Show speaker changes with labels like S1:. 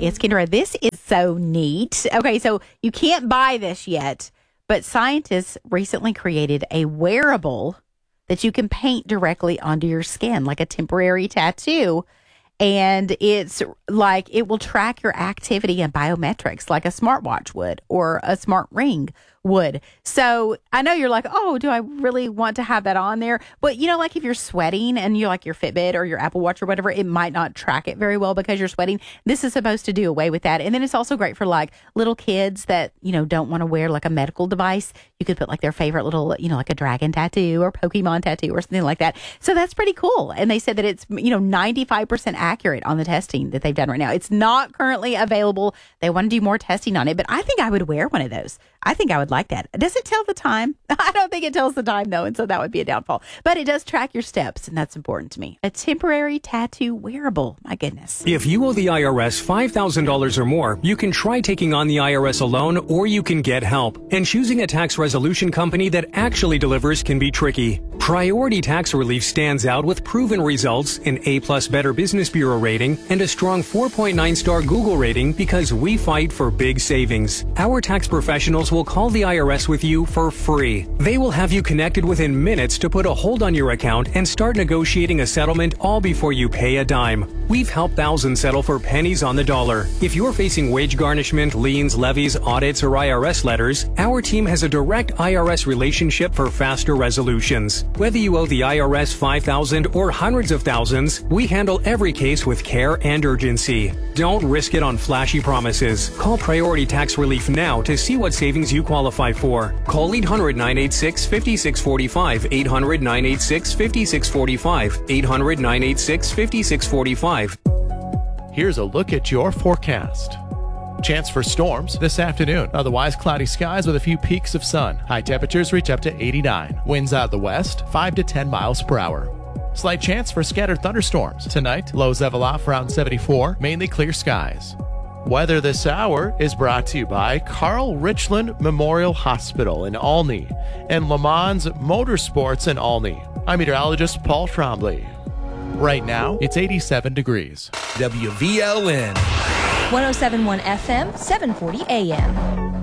S1: It's Kinder Bueno. This is so neat. Okay, so you can't buy this yet, but scientists recently created a wearable that you can paint directly onto your skin, like a temporary tattoo. And it's like it will track your activity and biometrics like a smartwatch would or a smart ring would. So I know you're like, oh, do I really want to have that on there? But, like if you're sweating and you like your Fitbit or your Apple Watch or whatever, it might not track it very well because you're sweating. This is supposed to do away with that. And then it's also great for like little kids that, don't want to wear like a medical device. You could put like their favorite little, like a dragon tattoo or Pokemon tattoo or something like that. So that's pretty cool. And they said that it's, 95% accurate on the testing that they've done right now. It's not currently available. They want to do more testing on it, but I think I would wear one of those. I think I would like that. Does it tell the time? I don't think it tells the time, though, and so that would be a downfall. But it does track your steps, and that's important to me. A temporary tattoo wearable. My goodness.
S2: If you owe the IRS $5,000 or more, you can try taking on the IRS alone, or you can get help. And choosing a tax resolution company that actually delivers can be tricky. Priority Tax Relief stands out with proven results, an A+ Better Business Bureau rating, and a strong 4.9-star Google rating because we fight for big savings. Our tax professionals will call the IRS with you for free. They will have you connected within minutes to put a hold on your account and start negotiating a settlement all before you pay a dime. We've helped thousands settle for pennies on the dollar. If you're facing wage garnishment, liens, levies, audits, or IRS letters, our team has a direct IRS relationship for faster resolutions. Whether you owe the IRS $5,000 or hundreds of thousands, we handle every case with care and urgency. Don't risk it on flashy promises. Call Priority Tax Relief now to see what savings you qualify for. Call 800-986-5645, 800-986-5645, 800-986-5645.
S3: Here's a look at your forecast. Chance for storms this afternoon. Otherwise, cloudy skies with a few peaks of sun. High temperatures reach up to 89. Winds out of the west, 5 to 10 miles per hour. Slight chance for scattered thunderstorms. Tonight, lows level off around 74. Mainly clear skies. Weather this hour is brought to you by Carl Richland Memorial Hospital in Olney and Le Mans Motorsports in Olney. I'm meteorologist Paul Trombley. Right now, it's 87 degrees.
S4: WVLN.
S5: 107.1 FM, 740 AM.